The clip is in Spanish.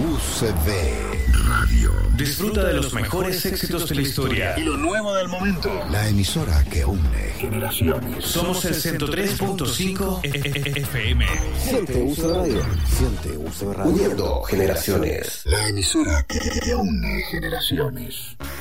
UCB Radio. Disfruta de los mejores éxitos de la historia y lo nuevo del momento. La emisora que une generaciones. Somos el 103.5 FM. Siente UCB Radio. Siente UCB Radio. Uniendo generaciones. La emisora que une generaciones.